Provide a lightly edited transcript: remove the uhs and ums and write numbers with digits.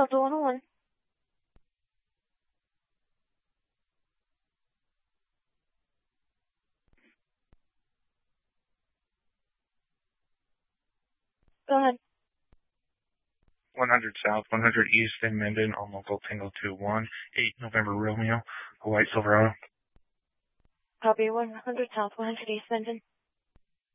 Delta 101. Go ahead. 100 South, 100 East in Minden on local Tango 21, 8 November Romeo, a white Silverado. Copy 100 South, 100 East Minden.